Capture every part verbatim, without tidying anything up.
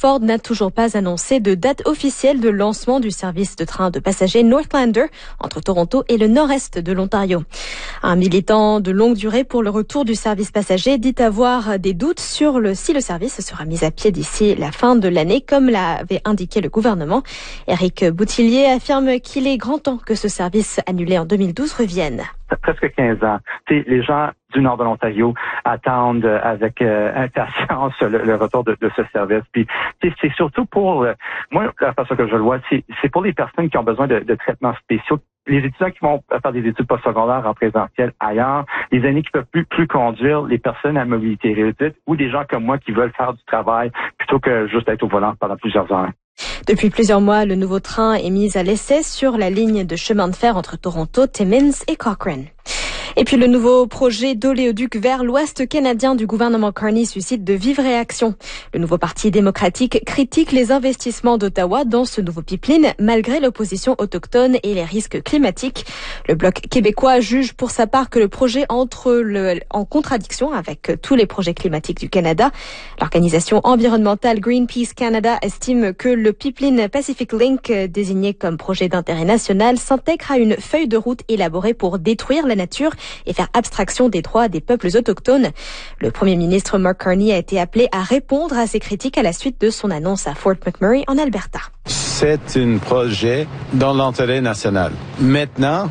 Ford n'a toujours pas annoncé de date officielle de lancement du service de train de passagers Northlander entre Toronto et le nord-est de l'Ontario. Un militant de longue durée pour le retour du service passager dit avoir des doutes sur le, si le service sera mis à pied d'ici la fin de l'année, comme l'avait indiqué le gouvernement. Éric Boutillier affirme qu'il est grand temps que ce service annulé en deux mille douze revienne. Presque quinze ans. T'sais, les gens du nord de l'Ontario attendent avec euh, impatience le, le retour de, de ce service. Puis c'est surtout pour, euh, moi, la façon que je le vois, c'est pour les personnes qui ont besoin de, de traitements spéciaux. Les étudiants qui vont faire des études postsecondaires en présentiel ailleurs, les aînés qui peuvent plus, plus conduire, les personnes à mobilité réduite ou des gens comme moi qui veulent faire du travail plutôt que juste être au volant pendant plusieurs heures. Depuis plusieurs mois, le nouveau train est mis à l'essai sur la ligne de chemin de fer entre Toronto, Timmins et Cochrane. Et puis le nouveau projet d'oléoduc vers l'ouest canadien du gouvernement Carney suscite de vives réactions. Le nouveau Parti démocratique critique les investissements d'Ottawa dans ce nouveau pipeline malgré l'opposition autochtone et les risques climatiques. Le Bloc québécois juge pour sa part que le projet entre le, en contradiction avec tous les projets climatiques du Canada. L'organisation environnementale Greenpeace Canada estime que le pipeline Pacific Link, désigné comme projet d'intérêt national, s'intègre à une feuille de route élaborée pour détruire la nature et faire abstraction des droits des peuples autochtones. Le premier ministre Mark Carney a été appelé à répondre à ces critiques à la suite de son annonce à Fort McMurray en Alberta. C'est un projet dans l'intérêt national. Maintenant,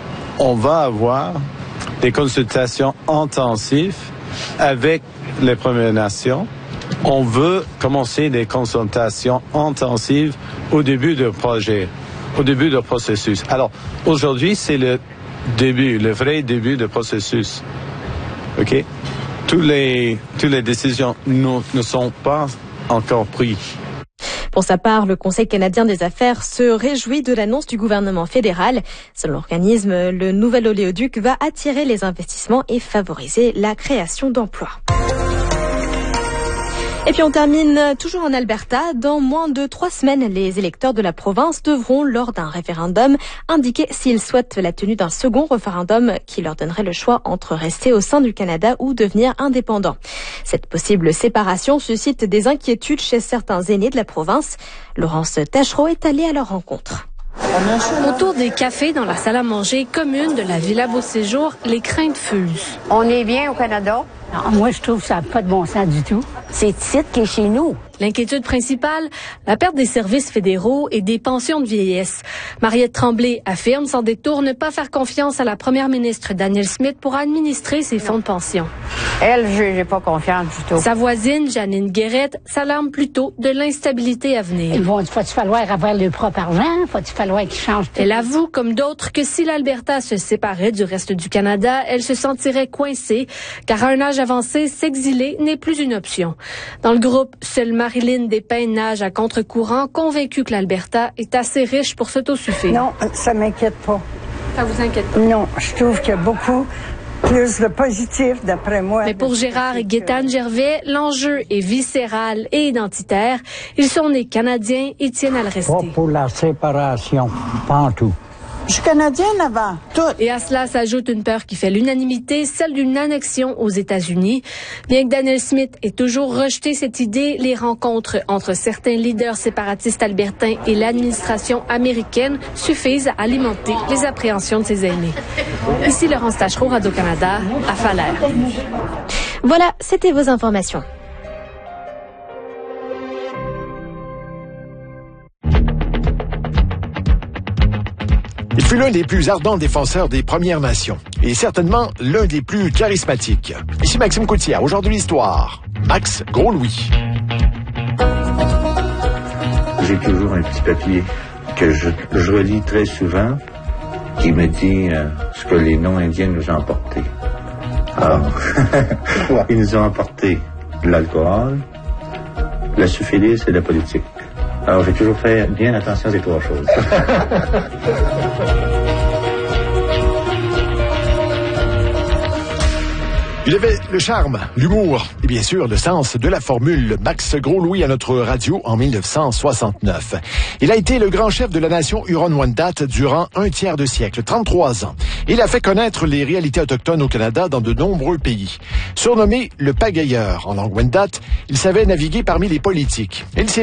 on va avoir des consultations intensives avec les Premières Nations. On veut commencer des consultations intensives au début du projet, au début du processus. Alors, aujourd'hui, c'est le début, le vrai début du processus. OK? Tous les, toutes les décisions ne, ne sont pas encore prises. Pour sa part, le Conseil canadien des affaires se réjouit de l'annonce du gouvernement fédéral. Selon l'organisme, le nouvel oléoduc va attirer les investissements et favoriser la création d'emplois. Et puis on termine toujours en Alberta. Dans moins de trois semaines, les électeurs de la province devront, lors d'un référendum, indiquer s'ils souhaitent la tenue d'un second référendum qui leur donnerait le choix entre rester au sein du Canada ou devenir indépendant. Cette possible séparation suscite des inquiétudes chez certains aînés de la province. Laurence Tachereau est allée à leur rencontre. Autour des cafés dans la salle à manger commune de la Villa Beau Séjour, les craintes fusent. On est bien au Canada? Non, moi, je trouve que ça n'a pas de bon sens du tout. C'est ici qui est chez nous. L'inquiétude principale, la perte des services fédéraux et des pensions de vieillesse. Mariette Tremblay affirme sans détour ne pas faire confiance à la première ministre Danielle Smith pour administrer ses fonds de pension. Elle, je n'ai pas confiance du tout. Sa voisine, Janine Guérette, s'alarme plutôt de l'instabilité à venir. Ils vont, faut-il falloir avoir le propre argent? Faut-il falloir qu'ils changent tout? Elle avoue, comme d'autres, que si l'Alberta se séparait du reste du Canada, elle se sentirait coincée, car à un âge avancé, s'exiler n'est plus une option. Dans le groupe, seule Marilyn Despins nage à contre-courant, convaincue que l'Alberta est assez riche pour s'autosuffire. Non, ça m'inquiète pas. Ça vous inquiète pas? Non, je trouve qu'il y a beaucoup plus de positif, d'après moi. Mais pour Gérard et Gaétane Gervais, l'enjeu est viscéral et identitaire. Ils sont nés canadiens et tiennent à le rester. Pas pour la séparation, pas en tout. Je suis canadienne avant, tout. Et à cela s'ajoute une peur qui fait l'unanimité, celle d'une annexion aux États-Unis. Bien que Danielle Smith ait toujours rejeté cette idée, les rencontres entre certains leaders séparatistes albertains et l'administration américaine suffisent à alimenter les appréhensions de ses aînés. Ici Laurence Tachereau, Radio-Canada, à Falaire. Voilà, c'était vos informations. Il fut l'un des plus ardents défenseurs des Premières Nations et certainement l'un des plus charismatiques. Ici Maxime Coutière, aujourd'hui l'histoire. Max Gros-Louis. J'ai toujours un petit papier que je, je relis très souvent qui me dit euh, ce que les non-indiens nous ont apporté. Alors, ils nous ont apporté de l'alcool, la syphilis et la politique. Alors, j'ai toujours fait bien attention à ces trois choses. Il avait le charme, l'humour et bien sûr le sens de la formule. Max Gros-Louis à notre radio en mille neuf cent soixante-neuf. Il a été le grand chef de la nation Huron-Wendat durant un tiers de siècle, trente-trois ans. Il a fait connaître les réalités autochtones au Canada dans de nombreux pays. Surnommé le pagayeur en langue Wendat, il savait naviguer parmi les politiques. Il s'est